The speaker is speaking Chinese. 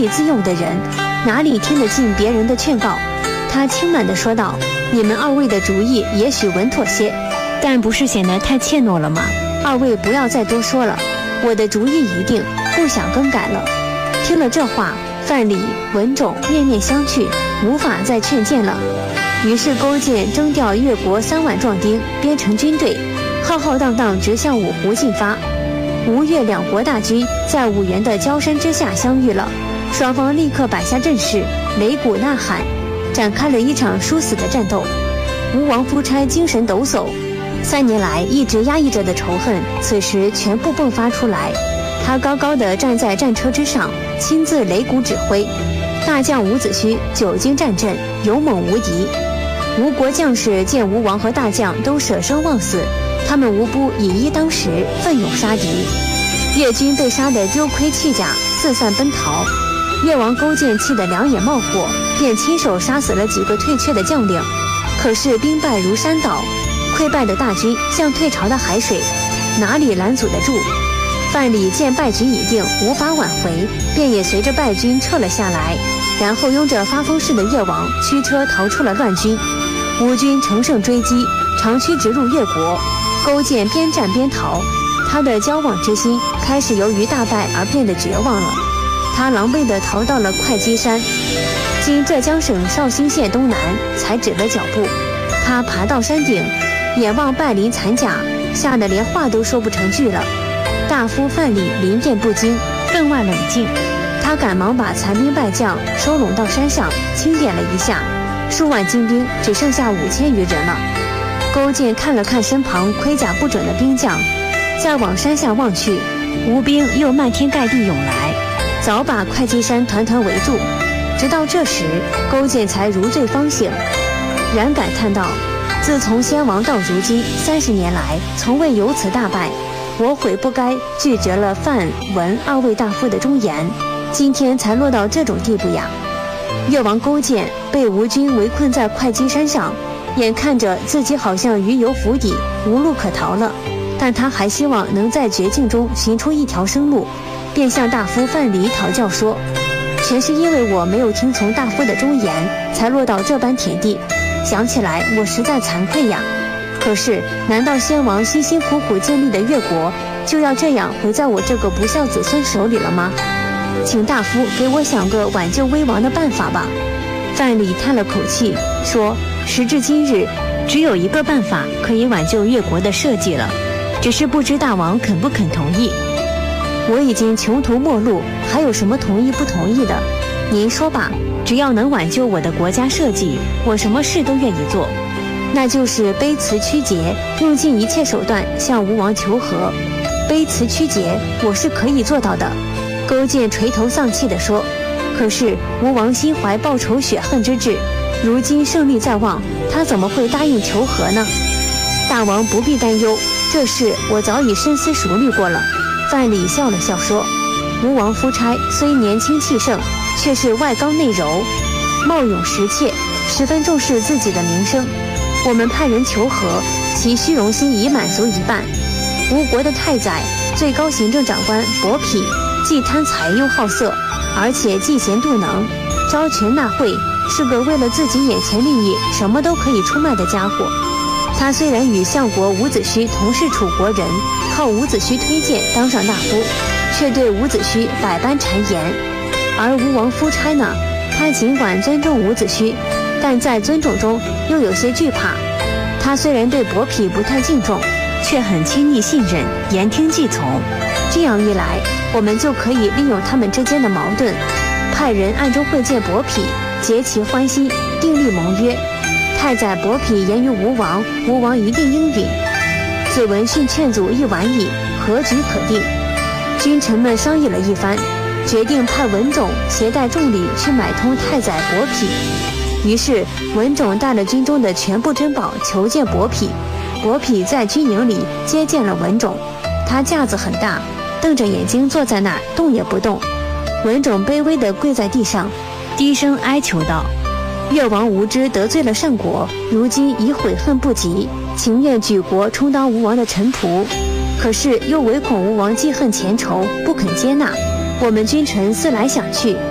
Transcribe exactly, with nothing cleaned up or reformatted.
必自用的人，哪里听得进别人的劝告？他轻慢地说道：“你们二位的主意也许稳妥些，但不是显得太怯懦了吗？二位不要再多说了，我的主意已定，不想更改了。”听了这话，范蠡、文种面面相觑，无法再劝谏了。于是勾践征调越国三万壮丁，编成军队，浩浩荡荡直向五湖进发。吴越两国大军在五原的交山之下相遇了，双方立刻摆下阵势，擂鼓呐喊，展开了一场殊死的战斗。吴王夫差精神抖擞，三年来一直压抑着的仇恨，此时全部迸发出来。他高高地站在战车之上，亲自擂鼓指挥。大将伍子胥久经战阵，勇猛无敌。吴国将士见吴王和大将都舍生忘死，他们无不以一当十，奋勇杀敌。越军被杀得丢盔弃甲，四散奔逃。越王勾践气得两眼冒火，便亲手杀死了几个退却的将领。可是兵败如山倒，溃败的大军像退潮的海水，哪里拦阻得住？范蠡见败局已定，无法挽回，便也随着败军撤了下来，然后拥着发疯似的越王驱车逃出了乱军。吴军乘胜追击，长驱直入越国。勾践边战边逃，他的交往之心开始由于大败而变得绝望了。他狼狈地逃到了会稽山，经浙江省绍兴县东南，才止了脚步。他爬到山顶，眼望败林残甲，吓得连话都说不成句了。大夫范蠡临变不惊，分外冷静。他赶忙把残兵败将收拢到山上，清点了一下，数万精兵只剩下五千余人了。勾践看了看身旁盔甲不整的兵将，再往山下望去，吴兵又漫天盖地涌来，早把会稽山团团围住。直到这时，勾践才如醉方醒，然感叹道：“自从先王到如今三十年来，从未有此大败。我悔不该拒绝了范文二位大夫的忠言，今天才落到这种地步呀！”越王勾践被吴军围困在会稽山上，眼看着自己好像鱼游釜底，无路可逃了，但他还希望能在绝境中寻出一条生路，便向大夫范蠡讨教说：“全是因为我没有听从大夫的忠言，才落到这般田地。想起来，我实在惭愧呀。可是，难道先王辛辛苦苦建立的越国，就要这样毁在我这个不孝子孙手里了吗？请大夫给我想个挽救危亡的办法吧。”范蠡叹了口气说：“时至今日，只有一个办法可以挽救越国的社稷了，只是不知大王肯不肯同意。我已经穷途末路，还有什么同意不同意的？您说吧，只要能挽救我的国家社稷，我什么事都愿意做。那就是卑辞屈节，用尽一切手段向吴王求和。卑辞屈节，我是可以做到的。”勾践垂头丧气地说：“可是吴王心怀报仇雪恨之志，如今胜利在望，他怎么会答应求和呢？”大王不必担忧，这事我早已深思熟虑过了。范蠡笑了笑说：“吴王夫差虽年轻气盛，却是外刚内柔，貌勇识切，十分重视自己的名声。我们派人求和，其虚荣心已满足一半。吴国的太宰、最高行政长官伯嚭，既贪财又好色，而且嫉贤妒能，招权纳贿，是个为了自己眼前利益什么都可以出卖的家伙。他虽然与相国伍子胥同是楚国人，靠伍子胥推荐当上大夫，却对伍子胥百般谗言。而吴王夫差呢，他尽管尊重伍子胥，但在尊重中又有些惧怕。他虽然对伯嚭不太敬重，却很亲昵信任，言听计从。这样一来，我们就可以利用他们之间的矛盾，派人暗中会见伯嚭，结其欢心，订立盟约。太宰伯嚭言于吴王，吴王一定应允。子文训劝阻一晚矣，和局可定。君臣们商议了一番，决定派文种携带重礼去买通太宰伯嚭。于是文种带了军中的全部珍宝求见伯嚭。伯嚭在军营里接见了文种，他架子很大，瞪着眼睛坐在那儿，动也不动。文种卑微地跪在地上，低声哀求道：“越王无知得罪了善国，如今已悔恨不及，情愿举国充当吴王的臣仆，可是又唯恐吴王记恨前仇，不肯接纳。我们君臣思来想去，